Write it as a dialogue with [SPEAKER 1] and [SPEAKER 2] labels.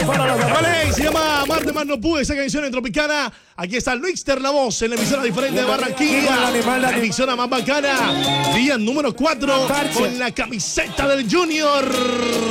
[SPEAKER 1] Vale, se llama Marte Más No Pude, esa canción en Tropicana. Aquí está Luixter, la voz, en la emisora diferente de Barranquilla. La emisora más bacana. Día número 4 con la camiseta del Junior.